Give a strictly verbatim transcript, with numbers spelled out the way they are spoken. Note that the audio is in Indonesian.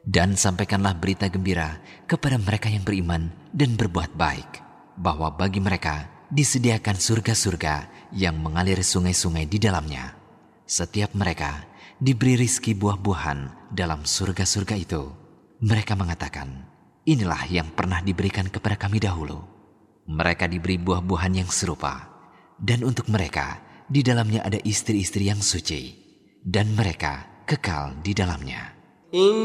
Dan sampaikanlah berita gembira kepada mereka yang beriman dan berbuat baik, bahwa bagi mereka disediakan surga-surga yang mengalir sungai-sungai di dalamnya. Setiap mereka diberi rizki buah-buahan dalam surga-surga itu. Mereka mengatakan, inilah yang pernah diberikan kepada kami dahulu. Mereka diberi buah-buahan yang serupa, dan untuk mereka di dalamnya ada istri-istri yang suci, dan mereka kekal di dalamnya.